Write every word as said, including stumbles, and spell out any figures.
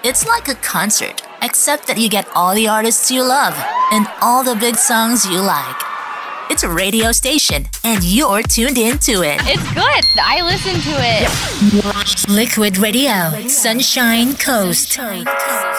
It's like a concert, except that you get all the artists you love and all the big songs you like. It's a radio station, and you're tuned into it. It's good. I listen to it. Liquid Radio, Sunshine Coast.